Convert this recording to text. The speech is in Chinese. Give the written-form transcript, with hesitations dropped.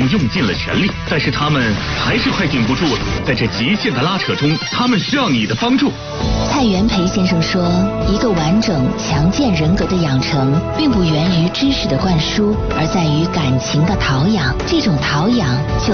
用尽了全力，但是他们还是快顶不住了。在这极限的拉扯中，他们需要你的帮助。 蔡元培先生说，一个完整强健人格的养成，并不源于知识的灌输，而在于感情的陶养。这种陶养就